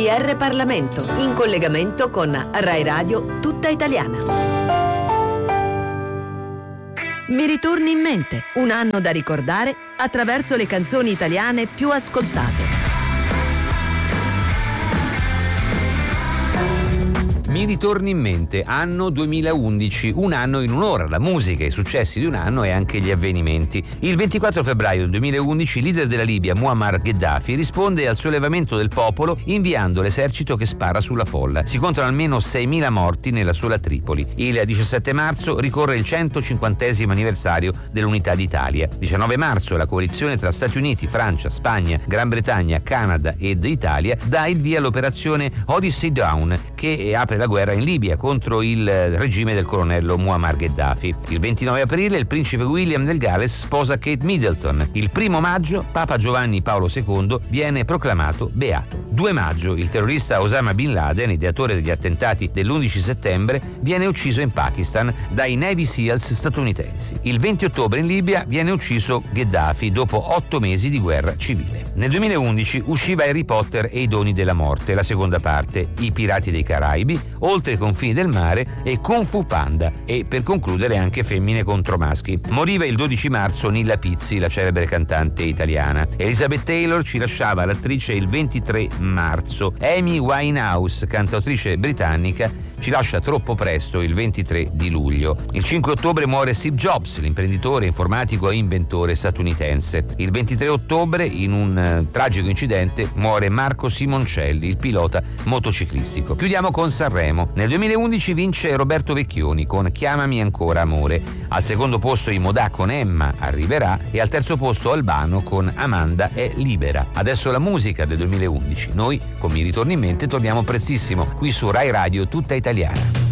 GR Parlamento, in collegamento con Rai Radio Tutta Italiana. Mi ritorni in mente, un anno da ricordare attraverso le canzoni italiane più ascoltate. Mi ritorni in mente, anno 2011, un anno in un'ora, la musica, i successi di un anno e anche gli avvenimenti. Il 24 febbraio del 2011 il leader della Libia, Muammar Gheddafi, risponde al sollevamento del popolo inviando l'esercito che spara sulla folla. Si contano almeno 6.000 morti nella sola Tripoli. Il 17 marzo ricorre il 150° anniversario dell'Unità d'Italia. 19 marzo la coalizione tra Stati Uniti, Francia, Spagna, Gran Bretagna, Canada ed Italia dà il via all'operazione Odyssey Dawn, che apre la guerra in Libia contro il regime del colonnello Muammar Gheddafi. Il 29 aprile il principe William del Galles sposa Kate Middleton. Il 1 maggio Papa Giovanni Paolo II viene proclamato beato. 2 maggio il terrorista Osama Bin Laden, ideatore degli attentati dell'11 settembre, viene ucciso in Pakistan dai Navy Seals statunitensi. Il 20 ottobre in Libia viene ucciso Gheddafi dopo 8 mesi di guerra civile. Nel 2011 usciva Harry Potter e i doni della morte, la seconda parte, I pirati dei Caraibi, Oltre i confini del mare e Kung Fu Panda, e per concludere anche Femmine contro maschi. Moriva il 12 marzo Nilla Pizzi, la celebre cantante italiana. Elizabeth Taylor ci lasciava l'attrice il 23 marzo. Amy Winehouse, cantautrice britannica, ci lascia troppo presto il 23 di luglio. Il 5 ottobre muore Steve Jobs, l'imprenditore informatico e inventore statunitense. Il 23 ottobre, in un tragico incidente, muore Marco Simoncelli, il pilota motociclistico. Chiudiamo con Sanremo. Nel 2011 vince Roberto Vecchioni con Chiamami ancora amore. Al secondo posto i Modà con Emma arriverà e al terzo posto Albano con Amanda è libera. Adesso la musica del 2011. Noi, con Mi ritorni in mente, torniamo prestissimo qui su Rai Radio Tutta Italiana.